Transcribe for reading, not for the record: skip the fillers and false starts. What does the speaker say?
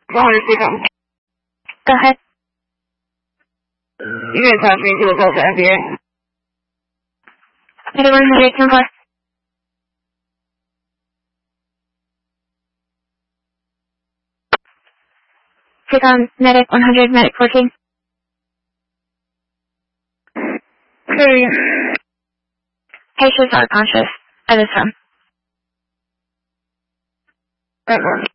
Go ahead. 越产品就到3边。 Anyone who is number. Click on medic 100 medic 14. Patients are conscious at this time.